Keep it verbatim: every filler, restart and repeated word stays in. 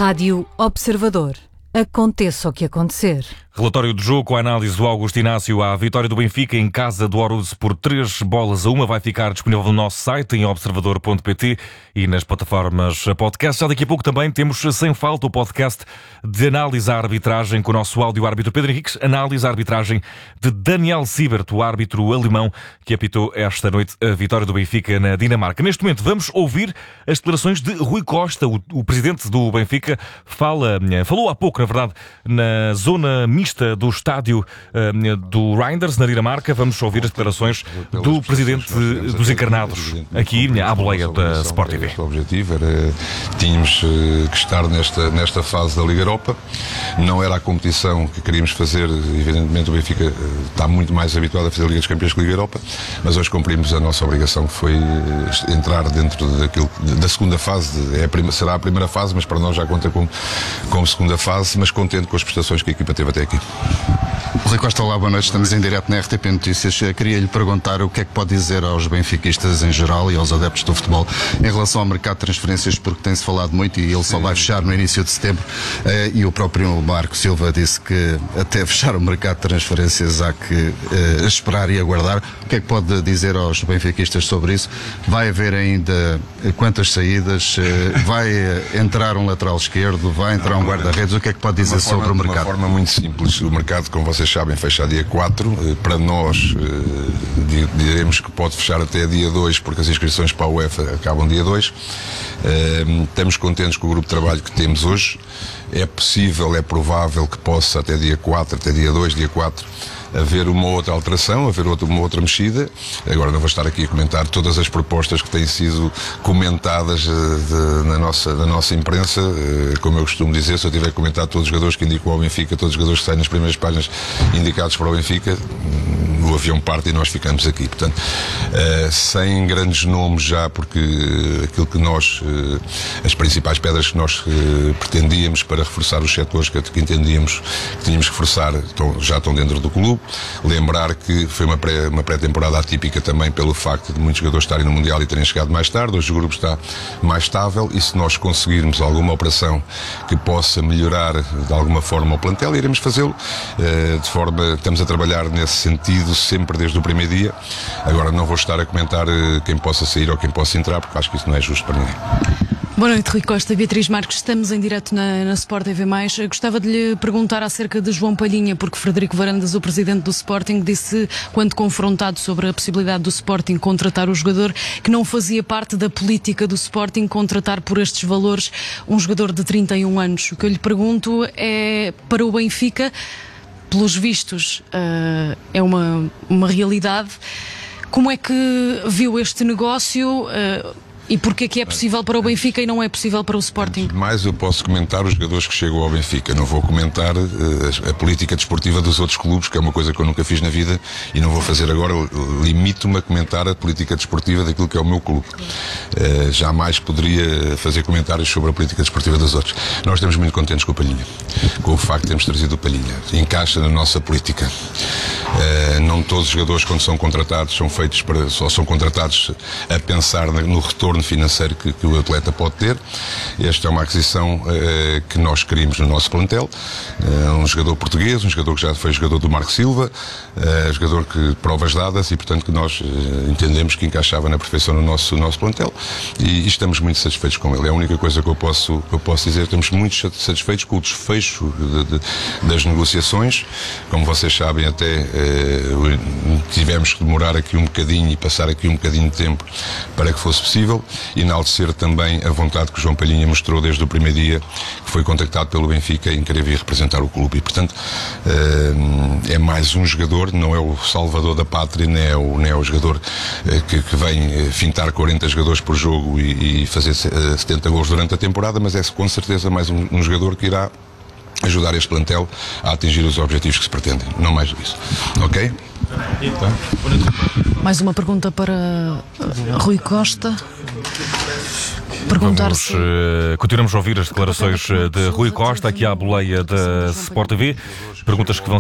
Rádio Observador. Aconteça o que acontecer. Relatório de jogo com a análise do Augusto Inácio à vitória do Benfica em casa do Arousa por três bolas a uma. Vai ficar disponível no nosso site em observador ponto pt e nas plataformas podcast. Já daqui a pouco também temos Sem Falta, o podcast de análise à arbitragem com o nosso áudio-árbitro Pedro Henriques. Análise à arbitragem de Daniel Siebert, o árbitro alemão que apitou esta noite a vitória do Benfica na Dinamarca. Neste momento vamos ouvir as declarações de Rui Costa, o, o presidente do Benfica. Fala, falou há pouco, na verdade, na zona mista do estádio uh, do Reinders, na Dinamarca. Vamos ouvir as declarações do presidente dos encarnados aqui à boleia da Sport T V. O objetivo era, tínhamos que estar nesta, nesta fase da Liga Europa. Não era a competição que queríamos fazer. Evidentemente o Benfica está muito mais habituado a fazer a Liga dos Campeões que a Liga Europa, mas hoje cumprimos a nossa obrigação, que foi entrar dentro daquilo, da segunda fase. É a prima, será a primeira fase, mas para nós já conta como, como segunda fase, mas contente com as prestações que a equipa teve até aqui. Rui Costa, olá, boa noite. Estamos em direto na R T P Notícias. Queria-lhe perguntar o que é que pode dizer aos benfiquistas em geral e aos adeptos do futebol em relação ao mercado de transferências, porque tem-se falado muito e ele só vai fechar no início de setembro, e o próprio Marco Silva disse que até fechar o mercado de transferências há que uh, esperar e aguardar. O que é que pode dizer aos benfiquistas sobre isso? Vai haver ainda quantas saídas? Uh, vai entrar um lateral esquerdo? Vai entrar um guarda-redes? O que é que pode dizer sobre o mercado? De uma forma muito simples. O mercado, como vocês sabem, fecha dia quatro. Para nós, diremos que pode fechar até dia dois, porque as inscrições para a UEFA acabam dia dois. Estamos contentes com o grupo de trabalho que temos hoje. É possível, é provável que possa até dia quatro, até dia dois, dia quatro, haver uma outra alteração, haver outra, uma outra mexida. Agora não vou estar aqui a comentar todas as propostas que têm sido comentadas de, na, nossa, na nossa imprensa. Como eu costumo dizer, se eu tiver comentado todos os jogadores que indicam ao Benfica, todos os jogadores que saem nas primeiras páginas indicados para o Benfica, o avião parte e nós ficamos aqui. Portanto, uh, sem grandes nomes já, porque aquilo que nós, uh, as principais pedras que nós uh, pretendíamos para reforçar os setores que, que entendíamos que tínhamos que reforçar estão, já estão dentro do clube. Lembrar que foi uma, pré, uma pré-temporada atípica também pelo facto de muitos jogadores estarem no Mundial e terem chegado mais tarde. Hoje o grupo está mais estável e se nós conseguirmos alguma operação que possa melhorar de alguma forma o plantel, iremos fazê-lo. Uh, de forma, estamos a trabalhar nesse sentido sempre desde o primeiro dia. Agora não vou estar a comentar quem possa sair ou quem possa entrar, porque acho que isso não é justo para ninguém. Boa noite, Rui Costa. Beatriz Marques, estamos em direto na, na Sport T V mais. Gostava de lhe perguntar acerca de João Palhinha, porque Frederico Varandas, o presidente do Sporting, disse, quando confrontado sobre a possibilidade do Sporting contratar o jogador, que não fazia parte da política do Sporting contratar por estes valores um jogador de trinta e um anos. O que eu lhe pergunto é, para o Benfica, pelos vistos, uh, é uma, uma realidade. Como é que viu este negócio uh, e porquê que é possível para o Benfica e não é possível para o Sporting? Mais eu posso comentar os jogadores que chegam ao Benfica. Não vou comentar uh, a política desportiva dos outros clubes, que é uma coisa que eu nunca fiz na vida e não vou fazer agora. Limito-me a comentar a política desportiva daquilo que é o meu clube. Uh, jamais poderia fazer comentários sobre a política desportiva dos outros. Nós estamos muito contentes com o Palhinha, com o facto de termos trazido o Palhinha. Encaixa na nossa política. Uh, não todos os jogadores, quando são contratados, são feitos para, só são contratados a pensar no retorno financeiro que, que o atleta pode ter. Esta é uma aquisição uh, que nós queríamos no nosso plantel. Uh, um jogador português, um jogador que já foi jogador do Marco Silva, uh, jogador que provas dadas e, portanto, que nós uh, entendemos que encaixava na perfeição no nosso, no nosso plantel e, e estamos muito satisfeitos com ele. É a única coisa que eu posso, que eu posso dizer. Estamos muito satisfeitos com o desfecho de, de, das negociações. Como vocês sabem, até uh, tivemos que demorar aqui um bocadinho e passar aqui um bocadinho de tempo para que fosse possível. Enaltecer também a vontade que o João Palhinha mostrou desde o primeiro dia que foi contactado pelo Benfica em querer vir representar o clube e, portanto, é mais um jogador, não é o salvador da pátria, nem é o, nem é o jogador que, que vem fintar quarenta jogadores por jogo e, e fazer setenta gols durante a temporada, mas é com certeza mais um, um jogador que irá ajudar este plantel a atingir os objetivos que se pretendem, não mais do que isso. Ok? Mais uma pergunta para Rui Costa. Perguntar Vamos, se... uh, continuamos a ouvir as declarações de Rui Costa aqui à boleia da Sport T V. Perguntas que vão